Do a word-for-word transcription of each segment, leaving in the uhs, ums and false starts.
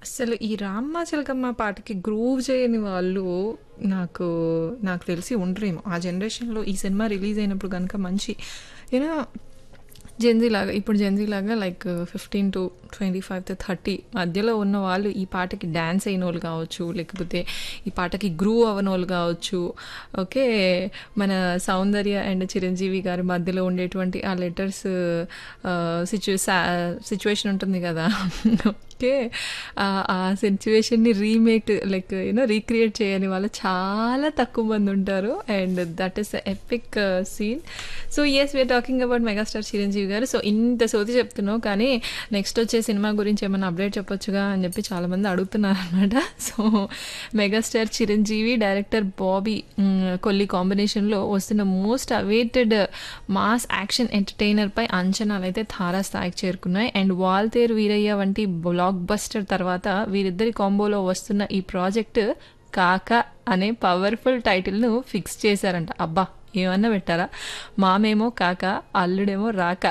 అసలు ఈ 'రామ్మ చిలకమ్మ' పాటకి గ్రూవ్ చేయని వాళ్ళు నాకు నాకు తెలిసి ఉండరేమో. ఆ జనరేషన్‌లో ఈ సినిమా రిలీజ్ అయినప్పుడు గనుక మంచి యూనో జెన్‌జీ లాగా ఇప్పుడు జెన్‌జీ లాగా లైక్ పదిహేను టు ఇరవై ఐదు టు ముప్పై మధ్యలో ఉన్న వాళ్ళు ఈ పాటకి డాన్స్ అయినోళ్ళు కావచ్చు, లేకపోతే ఈ పాటకి గ్రూవ్ అవ్వనోళ్ళు కావచ్చు. ఓకే. మన 'సౌందర్య' అండ్ 'చిరంజీవి' గారి మధ్యలో ఉండేటువంటి ఆ లెటర్స్ ఆహ్, సిచ్యు సా సిచ్యుయేషన్ ఉంటుంది కదా! ఓకే. ఆహ్, ఆ సిచ్యుయేషన్‌ని రీమేక్ లైక్ యూనో రీక్రియేట్ చేయని వాళ్ళు చాలా తక్కువ మంది ఉంటారు. And that is epic scene. So yes, we are talking about megastar Chiranjeevi గారు. సో ఇంత సోది చెప్తున్నావు కానీ నెక్స్ట్ వచ్చే సినిమా గురించి ఏమైనా అప్డేట్ చెప్పొచ్చుగా అని చెప్పి చాలామంది అడుగుతున్నారు అనమాట. So megastar Chiranjeevi, director Bobby మ్, కొల్లి కాంబినేషన్లో వస్తున్న మోస్ట్ అవైటెడ్ మాస్ యాక్షన్ ఎంటర్టైనర్పై అంచనాలు అయితే తారాస్థాయికి చేరుకున్నాయి. అండ్ వాల్తేరు వీరయ్య వంటి బ్లాక్ బస్టర్ తర్వాత వీరిద్దరి కాంబోలో వస్తున్న ఈ ప్రాజెక్ట్ కాక అనే పవర్ఫుల్ టైటిల్ను ఫిక్స్ చేశారంట. అబ్బా, ఏమన్నా పెట్టారా? మామేమో కాక, అల్లుడేమో రాక.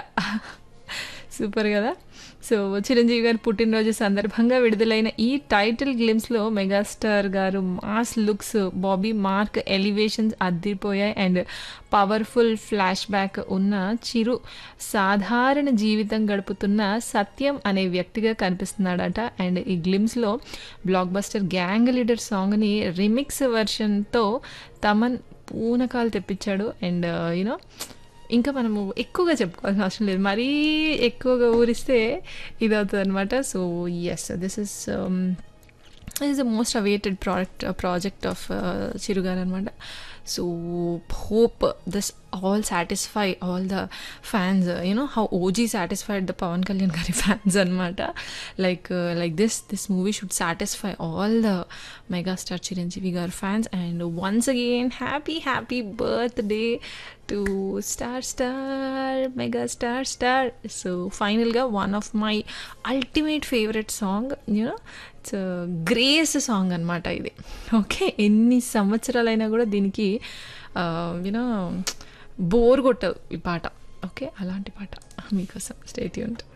సూపర్ కదా. సో చిరంజీవి గారి పుట్టినరోజు సందర్భంగా విడుదలైన ఈ టైటిల్ గ్లిమ్స్లో మెగాస్టార్ గారు mass looks, Bobby mark elevations అద్దిపోయాయి. And powerful flash back ఉన్న చిరు సాధారణ జీవితం గడుపుతున్న సత్యం అనే వ్యక్తిగా కనిపిస్తున్నాడట. అండ్ ఈ గ్లిమ్స్లో బ్లాక్ బస్టర్ గ్యాంగ్ లీడర్ సాంగ్ని రిమిక్స్ వెర్షన్తో తమన్ పూనకాలు తెప్పించాడు. అండ్ యూనో ఇంకా మనము ఎక్కువగా చెప్పుకోవాల్సిన అవసరం లేదు, మరీ ఎక్కువగా ఊరిస్తే ఇది అవుతుంది అనమాట. So yes, this is is the most awaited product project of చిరుగారు అనమాట. So hope this all satisfy all the fans, uh, you know how O G satisfied the Pawan Kalyan gari fans anamata. like uh, like this this movie should satisfy all the megastar Chiranjeevi gar fans. And once again, happy happy birthday to star star mega star star. So final ga one of my ultimate favorite song, you know, it's a grace song anamata idi. Okay, ఎన్ని సంవత్సరాలైనా కూడా దీనికి you know bore కొట్టదు ఈ పాట. Okay, అలాంటి పాట మీకోసం. Stay tuned.